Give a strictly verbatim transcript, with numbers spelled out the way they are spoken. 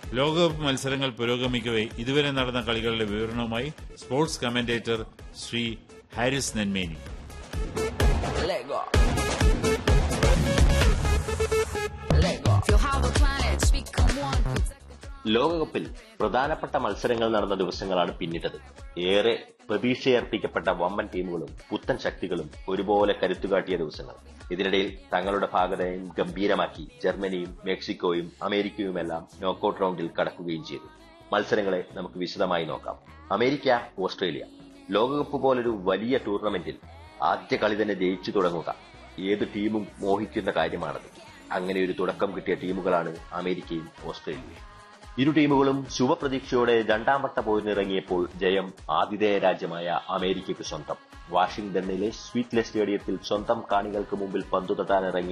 ലോകകപ്പ് മത്സരങ്ങൾ പുരോഗമിക്കവെ ഇതുവരെ നടന്ന കളികളുടെ വിവരണവുമായി സ്പോർട്സ് കമന്റേറ്റർ ശ്രീ ഹാരിസ് നെന്മേനി. ലോകകപ്പിൽ പ്രധാനപ്പെട്ട മത്സരങ്ങൾ നടന്ന ദിവസങ്ങളാണ് പിന്നിട്ടത്. ഏറെ പ്രതീക്ഷയർപ്പിക്കപ്പെട്ട വമ്പൻ ടീമുകളും പുത്തൻ ശക്തികളും ഒരുപോലെ കരുത്തുകാട്ടിയ ദിവസങ്ങൾ. ഇതിനിടയിൽ തങ്ങളുടെ ഭാഗതയും ഗംഭീരമാക്കി ജർമ്മനിയും മെക്സിക്കോയും അമേരിക്കയുമെല്ലാം നോക്കൌട്ട് റൗണ്ടിൽ കടക്കുകയും ചെയ്തു. മത്സരങ്ങളെ നമുക്ക് വിശദമായി നോക്കാം. America Australia. ലോകകപ്പ് പോലൊരു വലിയ ടൂർണമെന്റിൽ ആദ്യ കളി തന്നെ ജയിച്ചു തുടങ്ങുക ഏത് ടീമും മോഹിക്കുന്ന കാര്യമാണത്. അങ്ങനെ ഒരു തുടക്കം കിട്ടിയ ടീമുകളാണ് അമേരിക്കയും ഓസ്ട്രേലിയയും. ഇരു ടീമുകളും ശുഭപ്രതീക്ഷയോടെ രണ്ടാം വട്ട പോരിനിറങ്ങിയപ്പോൾ ജയം ആതിഥേയ രാജ്യമായ അമേരിക്കയ്ക്ക് സ്വന്തം. വാഷിംഗ്ടണിലെ സ്വീറ്റ്ലെസ് സ്റ്റേഡിയത്തിൽ സ്വന്തം കാണികൾക്ക് മുമ്പിൽ പന്തു തട്ടാനിറങ്ങി